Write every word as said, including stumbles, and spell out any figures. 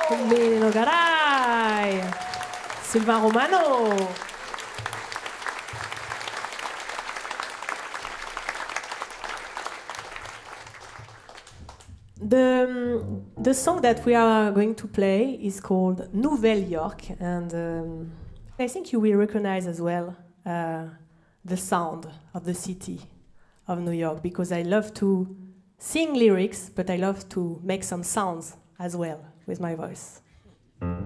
Mene Nogaray, Sylvain Romano. The, the song that we are going to play is called Nouvelle York, and um, I think you will recognize as well uh, the sound of the city of New York, because I love to sing lyrics, but I love to make some sounds as well with my voice.